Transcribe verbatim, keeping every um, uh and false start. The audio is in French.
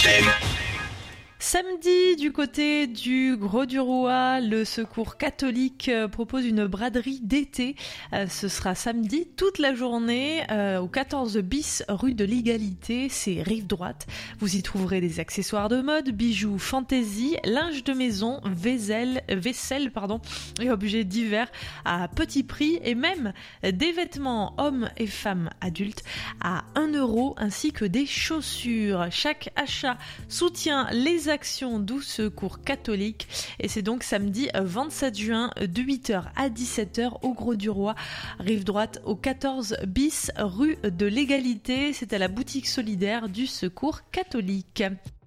F M. Samedi, du côté du Grau-du-Roi, le Secours catholique propose une braderie d'été. Euh, ce sera samedi toute la journée euh, au quatorze bis rue de l'Égalité, c'est rive droite. Vous y trouverez des accessoires de mode, bijoux fantaisie, linge de maison, vaisselle, vaisselle pardon, et objets divers à petit prix et même des vêtements hommes et femmes adultes à un euro ainsi que des chaussures. Chaque achat soutient les actions du Secours catholique et c'est donc samedi vingt-sept juin de huit heures à dix-sept heures au Grau-du-Roi, rive droite au quatorze bis rue de l'Égalité. C'est à la boutique solidaire du Secours catholique.